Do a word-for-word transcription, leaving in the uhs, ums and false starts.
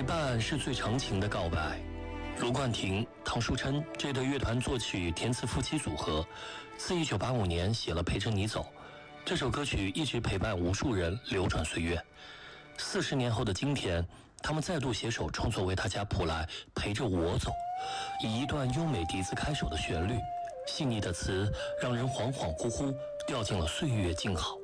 陪伴是最长情的告白。卢冠廷、唐书琛这对乐团作曲填词夫妻组合，自一九八五年写了《陪着你走》这首歌曲，一直陪伴无数人流转岁月。四十年后的今天，他们再度携手创作《为他家谱来陪着我走》，以一段优美笛子开首的旋律，细腻的词让人恍恍惚惚掉进了岁月静好。